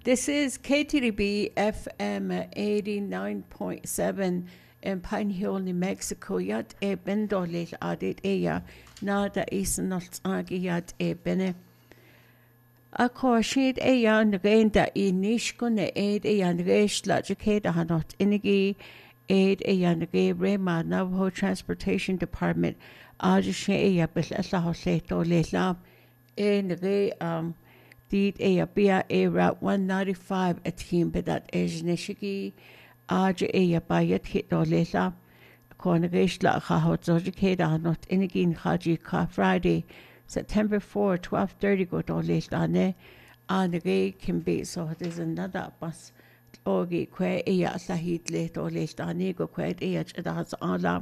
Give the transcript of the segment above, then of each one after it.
This is KTDB FM 89.7 in Pine Hill, New Mexico. Yat e bendolil adit eya nada isanalt agi yat e bene. Ako shid eya nreinda I nishkune aid eya nreish lajikeda hanot inigi aid eya nrei rema Navajo Transportation Department ajishe eya bil allaholeto leila e nrei Did a bia a route 195 a team bedat ejneshigi aja a bayat hit or lela cornerish la hahot zojikeda not inigin haji ka Friday September 4 12:30 go to lelane and the can be so there's another bus ogi kwe a sahid let or lelane go kwet a das ala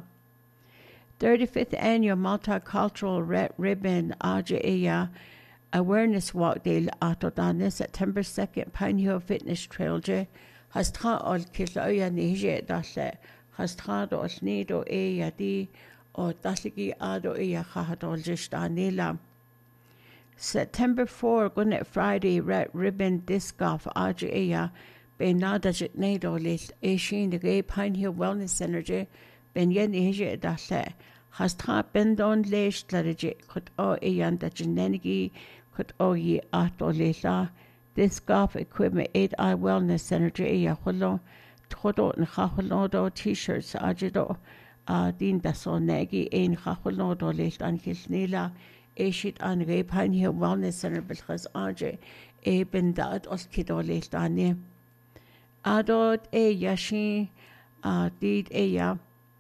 35th annual multicultural red ribbon aja a Awareness Walk Day Atodane September 2nd Pine Hill Fitness Trail Je has tra ol kiloya nije dalle has tra ol nido e yadi o dalligi ado e khahadol jistanela September 4 Gunnet Friday Red Ribbon Disc Golf aja e ben nada jitnedo lis e shin de Pine Hill Wellness Center je ben yen nije dalle has tra bendon lesh tlarje kut o e yanda jinenigi Kut oyi ato lela this golf equipment 8i Wellness Center je holo todo nhaholodo t-shirts ajido din daso negi ein haholodo lelan hilnila eshit an Pine Hill Wellness Center bilkhas aje e bendad oskido lelani adot e yashi did e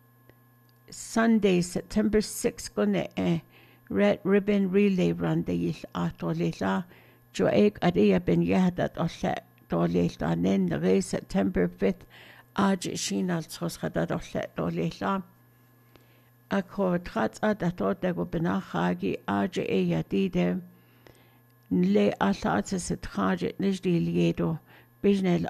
Sunday September 6 gone Red Ribbon Relay Run de yil ato lela jo ek adia ben yahadat olle do lela nen re September 5th aj shinal sos hadat olle do lela ako trats adato de go benachagi aj e yadide le asatse se traje nijdi liedo bijnel